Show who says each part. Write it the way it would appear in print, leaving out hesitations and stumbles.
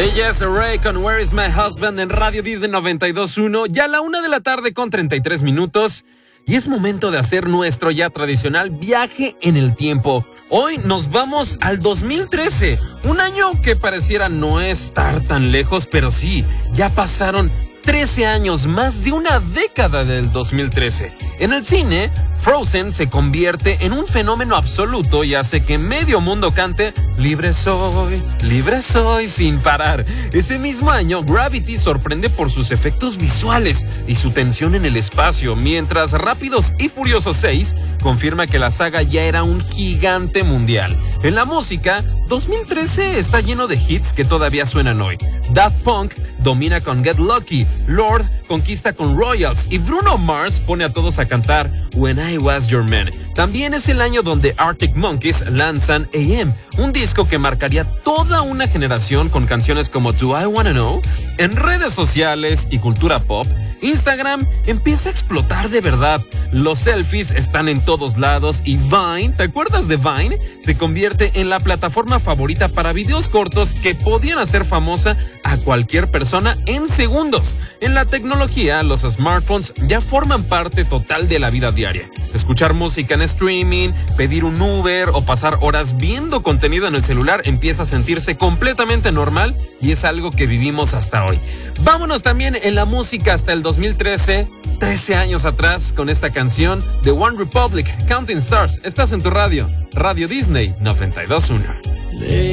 Speaker 1: Ella es Ray con Where is My Husband en Radio Disney 92.1, ya a la 1:33 p.m. Y es momento de hacer nuestro ya tradicional viaje en el tiempo. Hoy nos vamos al 2013, un año que pareciera no estar tan lejos, pero sí, ya pasaron 13 años, más de una década del 2013. En el cine, Frozen se convierte en un fenómeno absoluto y hace que medio mundo cante libre soy sin parar. Ese mismo año, Gravity sorprende por sus efectos visuales y su tensión en el espacio, mientras Rápidos y Furiosos 6 confirma que la saga ya era un gigante mundial. En la música, 2013 está lleno de hits que todavía suenan hoy. Daft Punk domina con Get Lucky, Lorde conquista con Royals y Bruno Mars pone a todos a cantar When I Was Your Man. También es el año donde Arctic Monkeys lanzan AM, un disco que marcaría toda una generación con canciones como Do I Wanna Know. En redes sociales y cultura pop, Instagram empieza a explotar de verdad. Los selfies están en todos lados y Vine, ¿te acuerdas de Vine? Se convierte en la plataforma favorita para videos cortos que podían hacer famosa a cualquier persona en segundos. En la tecnología, los smartphones ya forman parte total de la vida diaria. Escuchar música en streaming, pedir un Uber o pasar horas viendo contenido en el celular empieza a sentirse completamente normal y es algo que vivimos hasta hoy. Vámonos también en la música hasta el 2013, 13 años atrás, con esta canción de One Republic, Counting Stars. Estás en tu radio, Radio Disney 92.1.